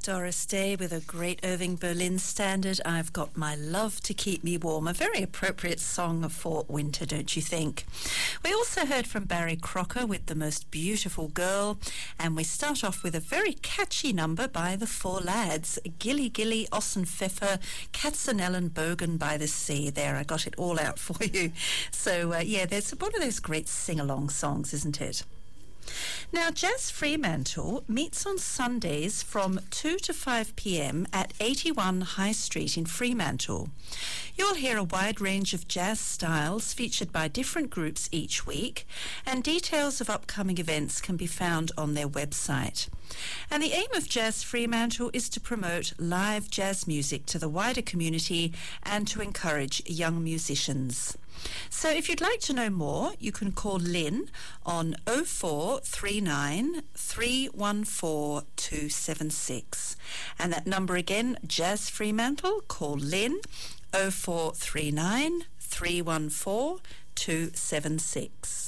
Doris Day with a great Irving Berlin standard, I've Got My Love to Keep Me Warm. A very appropriate song for winter, don't you think? We also heard from Barry Crocker with The Most Beautiful Girl, and we start off with a very catchy number by the Four Lads, Gilly Gilly, Ossen Pfeffer, Katzenellen, Bogen by the Sea. There, I got it all out for you. So, there's one of those great sing-along songs, isn't it? Now, Jazz Fremantle meets on Sundays from 2 to 5 p.m. at 81 High Street in Fremantle. You'll hear a wide range of jazz styles featured by different groups each week, and details of upcoming events can be found on their website. And the aim of Jazz Fremantle is to promote live jazz music to the wider community and to encourage young musicians. So if you'd like to know more, you can call Lynn on 0439 314 276. And that number again, Jazz Fremantle, call Lynn 0439 314 276.